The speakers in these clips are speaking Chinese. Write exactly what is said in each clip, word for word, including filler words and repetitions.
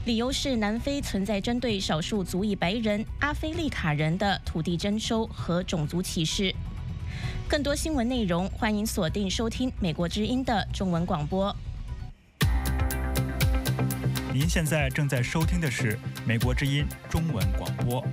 理由是南非存在针对少数族裔白人、阿非利卡人的土地征收和种族歧视。更多新闻内容，欢迎锁定收听美国之音的中文广播。 您现在正在收听的是美国之音中文广播。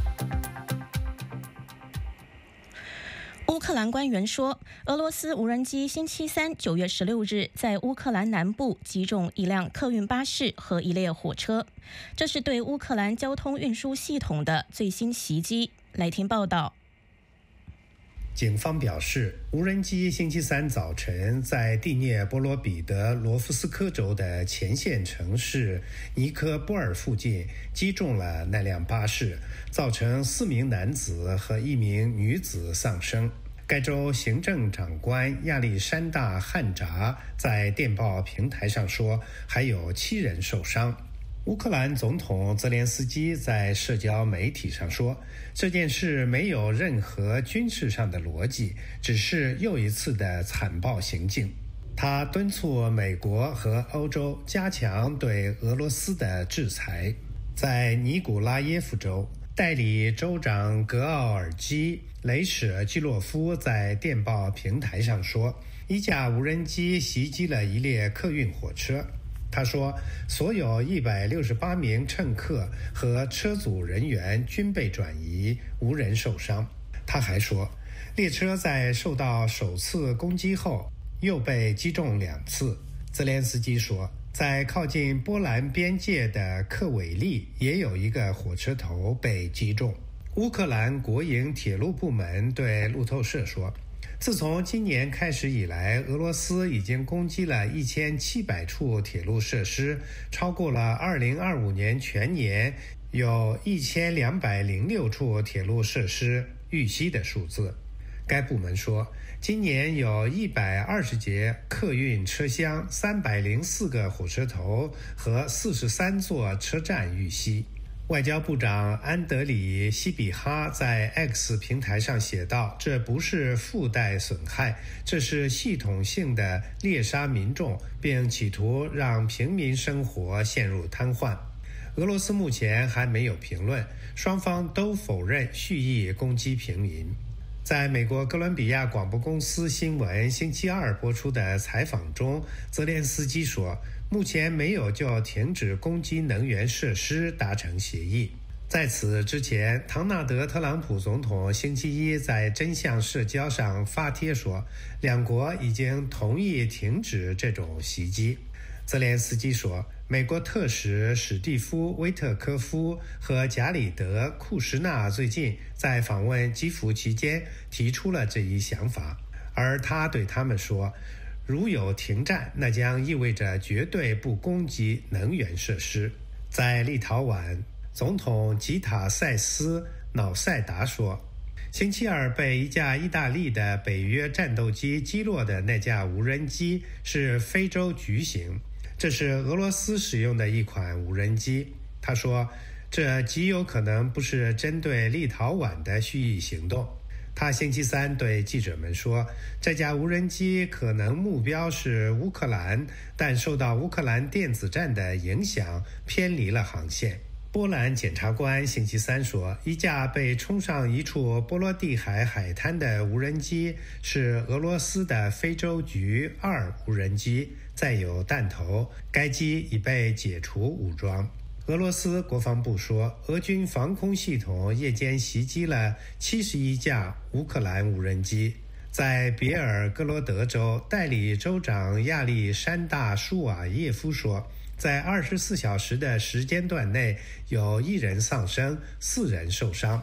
乌克兰官员说，俄罗斯无人机星期三九月十六日在乌克兰南部击中一辆客运巴士和一列火车，这是对乌克兰交通运输系统的最新袭击。来听报道。 警方表示，无人机星期三早晨在第聂波罗彼得罗夫斯科州的前线城市尼科波尔附近击中了那辆巴士，造成四名男子和一名女子丧生。该州行政长官亚历山大·汉扎在电报平台上说，还有七人受伤。乌克兰总统泽连斯基在社交媒体上说，这件事没有任何军事上的逻辑，只是又一次的残暴行径。他敦促美国和欧洲加强对俄罗斯的制裁。在尼古拉耶夫州，代理州长格奥尔基·雷舍基洛夫在电报平台上说，一架无人机袭击了一列客运火车。他说，所有一百六十八名乘客和车组人员均被转移，无人受伤。他还说，列车在受到首次攻击后又被击中两次。泽连斯基说，在靠近波兰边界的克韦利也有一个火车头被击中。乌克兰国营铁路部门对路透社说，自从今年开始以来，俄罗斯已经攻击了一千七百处铁路设施，超过了二零二五年全年有一千两百零六处铁路设施遇袭的数字。该部门说，今年有一百二十节客运车厢、三百零四个火车头和四十三座车站遇袭。外交部长安德里希比哈在 X 平台上写道，这不是附带损害，这是系统性的猎杀民众，并企图让平民生活陷入瘫痪。俄罗斯目前还没有评论，双方都否认蓄意攻击平民。在美国哥伦比亚广播公司新闻星期二播出的采访中，泽连斯基说，目前没有就停止攻击能源设施达成协议。在此之前，唐纳德·特朗普总统星期一在真相社交上发帖说，两国已经同意停止这种袭击。泽连斯基说，美国特使史蒂夫·威特科夫和贾里德·库什纳最近在访问基辅期间提出了这一想法，而他对他们说，如有停战，那将意味着绝对不攻击能源设施。在立陶宛，总统吉塔塞斯·瑙塞达说，星期二被一架意大利的北约战斗机击落的那架无人机是非洲橘型，这是俄罗斯使用的一款无人机。他说，这极有可能不是针对立陶宛的蓄意行动。他星期三对记者们说，这架无人机可能目标是乌克兰，但受到乌克兰电子战的影响，偏离了航线。波兰检察官星期三说，一架被冲上一处波罗的海海滩的无人机是俄罗斯的非洲菊二无人机，载有弹头，该机已被解除武装。俄罗斯国防部说，俄军防空系统夜间袭击了七十一架乌克兰无人机。在别尔哥罗德州，代理州长亚历山大·舒瓦耶夫说，在二十四小时的时间段内，有一人丧生，四人受伤。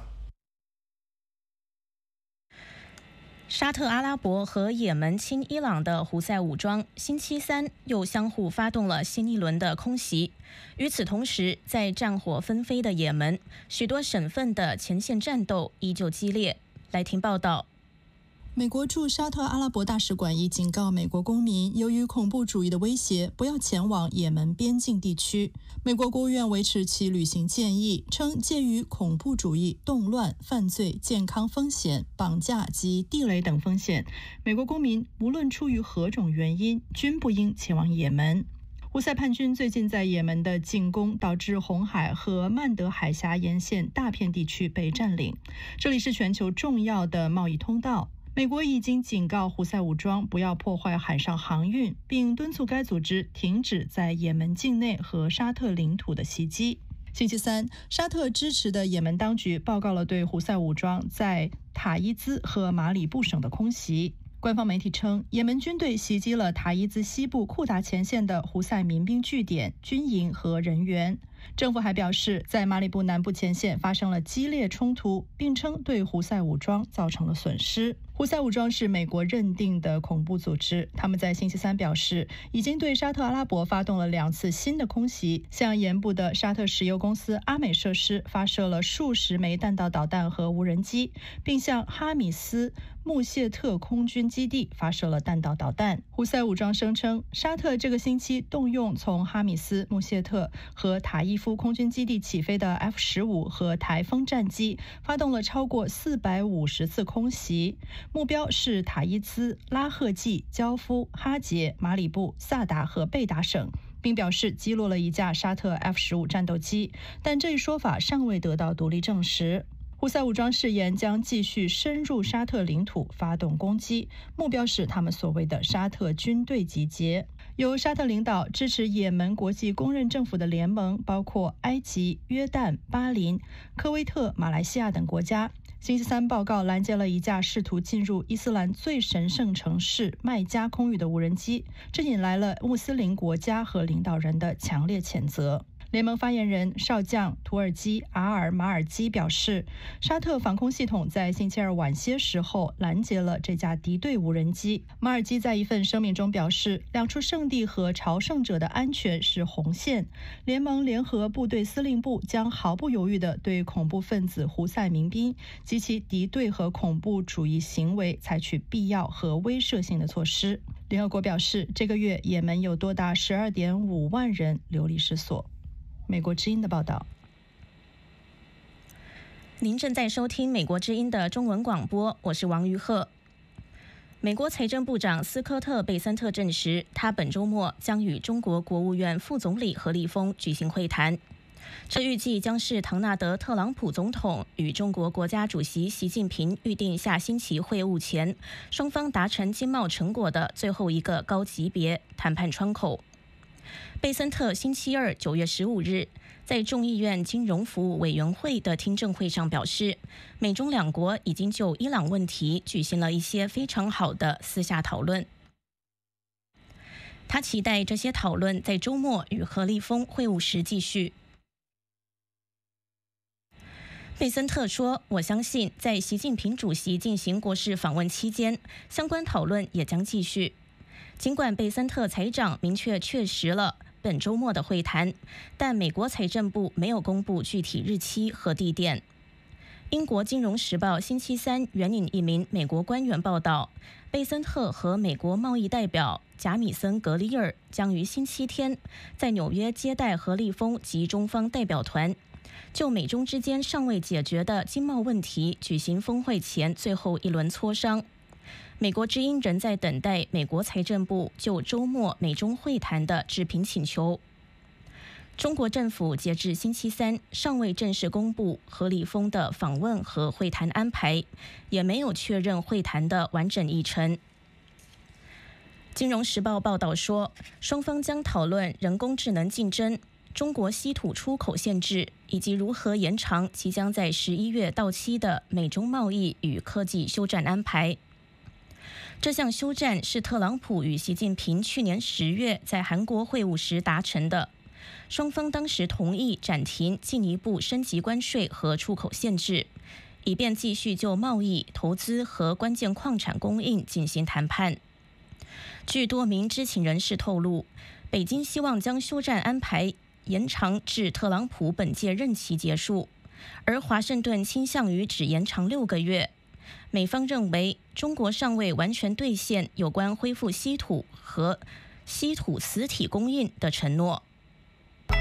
沙特阿拉伯和也门亲伊朗的胡塞武装星期三又相互发动了新一轮的空袭。与此同时，在战火纷飞的也门，许多省份的前线战斗依旧激烈。来听报道。 美国驻沙特阿拉伯大使馆已警告美国公民，由于恐怖主义的威胁，不要前往也门边境地区。美国国务院维持其旅行建议，称介于恐怖主义、动乱、犯罪、健康风险、绑架及地雷等风险，美国公民无论出于何种原因，均不应前往也门。 胡塞叛军最近在也门的进攻，导致红海和曼德海峡沿线大片地区被占领，这里是全球重要的贸易通道。美国已经警告胡塞武装不要破坏海上航运，并敦促该组织停止在也门境内和沙特领土的袭击。星期三，沙特支持的也门当局报告了对胡塞武装在塔伊兹和马里布省的空袭。官方媒体称，也门军队袭击了塔伊兹西部库达前线的胡塞民兵据点、军营和人员。政府还表示，在马里布南部前线发生了激烈冲突，并称对胡塞武装造成了损失。胡塞武装是美国认定的恐怖组织，他们在星期三表示，已经对沙特阿拉伯发动了两次新的空袭，向沿部的沙特石油公司阿美设施发射了数十枚弹道导弹和无人机，并向哈米斯穆谢特空军基地发射了弹道导弹。胡塞武装声称，沙特这个星期动用从哈米斯穆谢特和塔伊夫空军基地起飞的 F 十五 和台风战机，发动了超过四百五十次空袭，目标是塔伊兹、拉赫季、焦夫、哈杰、马里布、萨达和贝达省，并表示击落了一架沙特 F 十五 战斗机，但这一说法尚未得到独立证实。胡塞武装誓言将继续深入沙特领土发动攻击，目标是他们所谓的沙特军队集结。由沙特领导支持也门国际公认政府的联盟包括埃及、约旦、巴林、科威特、马来西亚等国家。星期三报告拦截了一架试图进入伊斯兰最神圣城市麦加空域的无人机，这引来了穆斯林国家和领导人的强烈谴责。联盟发言人少将土耳其阿尔马尔基表示，沙特防空系统在星期二晚些时候拦截了这架敌对无人机。马尔基在一份声明中表示，两处圣地和朝圣者的安全是红线，联盟联合部队司令部将毫不犹豫地对恐怖分子胡塞民兵及其敌对和恐怖主义行为采取必要和威慑性的措施。联合国表示，这个月也门有多达 十二点五万人流离失所。美国之音的报道。 您正在收听美国之音的中文广播，我是王于鹤。美国财政部长斯科特·贝森特证实，他本周末将与中国国务院副总理何立峰举行会谈。这预计将是唐纳德·特朗普总统与中国国家主席习近平预定下星期会晤前，双方达成经贸成果的最后一个高级别谈判窗口。贝森特星期二九月十五日在众议院金融服务委员会的听证会上表示，美中两国已经就伊朗问题举行了一些非常好的私下讨论。他期待这些讨论在周末与何立峰会晤时继续。贝森特说，我相信在习近平主席进行国事访问期间，相关讨论也将继续。尽管贝森特财长明确确实了本周末的会谈，但美国财政部没有公布具体日期和地点。英国金融时报星期三援引一名美国官员报道，贝森特和美国贸易代表贾米森·格里尔将于星期天在纽约接待何立峰及中方代表团，就美中之间尚未解决的经贸问题举行峰会前最后一轮磋商。美国之音仍在等待美国财政部就周末美中会谈的置评请求。中国政府截至星期三尚未正式公布何立峰的访问和会谈安排，也没有确认会谈的完整议程。金融时报报道说，双方将讨论人工智能竞争、中国稀土出口限制以及如何延长即将在十一月到期的美中贸易与科技休战安排。这项休战是特朗普与习近平去年十月在韩国会晤时达成的，双方当时同意暂停进一步升级关税和出口限制，以便继续就贸易、投资和关键矿产供应进行谈判。据多名知情人士透露，北京希望将休战安排延长至特朗普本届任期结束，而华盛顿倾向于只延长六个月。美方认为，中国尚未完全兑现有关恢复稀土和稀土磁体供应的承诺。